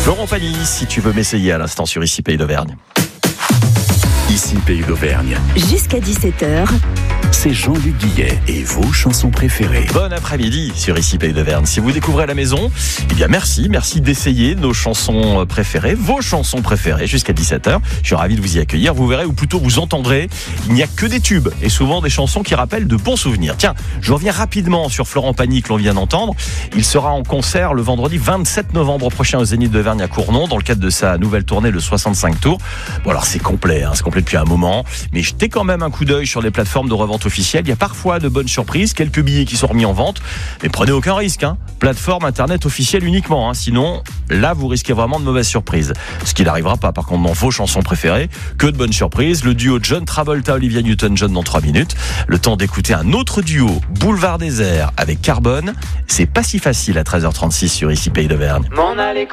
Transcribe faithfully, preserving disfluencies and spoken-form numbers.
Florent Pagny, si tu veux m'essayer à l'instant sur Ici Pays d'Auvergne. Ici Pays d'Auvergne. Jusqu'à dix-sept heures. C'est Jean-Luc Guillet et vos chansons préférées. Bon après-midi sur Ici Pays d'Auvergne. Si vous découvrez la maison, eh bien merci, merci d'essayer nos chansons préférées, vos chansons préférées jusqu'à dix-sept heures. Je suis ravi de vous y accueillir. Vous verrez, ou plutôt vous entendrez, il n'y a que des tubes et souvent des chansons qui rappellent de bons souvenirs. Tiens, je reviens rapidement sur Florent Pagny que l'on vient d'entendre. Il sera en concert le vendredi vingt-sept novembre prochain au Zénith d'Auvergne à Cournon dans le cadre de sa nouvelle tournée, le soixante-cinq tours. Bon alors c'est complet, hein, c'est complet depuis un moment, mais jetez quand même un coup d'œil sur les plateformes de revente officielles. Il y a parfois de bonnes surprises, quelques billets qui sont remis en vente, mais prenez aucun risque, hein. Plateforme internet officielle uniquement, hein. Sinon là vous risquez vraiment de mauvaises surprises, ce qui n'arrivera pas par contre dans vos chansons préférées. Que de bonnes surprises, le duo John Travolta Olivia Newton-John dans trois minutes, le temps d'écouter un autre duo Boulevard Désert avec Carbone. C'est pas si facile à treize heures trente-six sur Ici Pays d'Auvergne. M'en aller